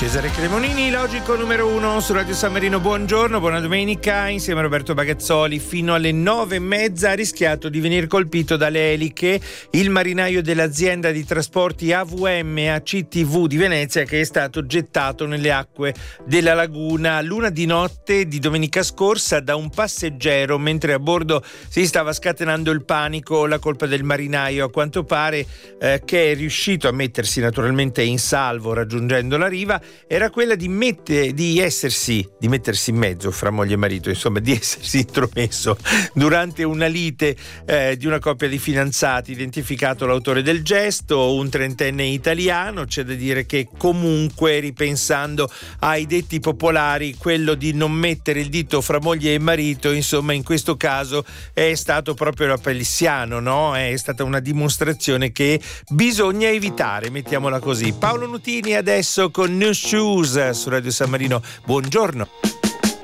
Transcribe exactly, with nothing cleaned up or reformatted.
Cesare Cremonini, logico numero uno su Radio San Marino. Buongiorno, buona domenica. Insieme a Roberto Bagazzoli fino alle nove e mezza ha rischiato di venire colpito dalle eliche il marinaio dell'azienda di trasporti A V M A C T V di Venezia, che è stato gettato nelle acque della laguna a luna di notte di domenica scorsa da un passeggero mentre a bordo si stava scatenando il panico. La colpa del marinaio, a quanto pare, eh, che è riuscito a mettersi naturalmente in salvo raggiungendo la riva, era quella di, mette, di essersi di mettersi in mezzo fra moglie e marito, insomma di essersi intromesso durante una lite eh, di una coppia di fidanzati. Identificato l'autore del gesto, un trentenne italiano. C'è da dire che comunque, ripensando ai detti popolari, quello di non mettere il dito fra moglie e marito, insomma in questo caso è stato proprio lapalissiano, no? È stata una dimostrazione che bisogna evitare, mettiamola così. Paolo Nutini adesso con New Shoes su Radio San Marino. Buongiorno.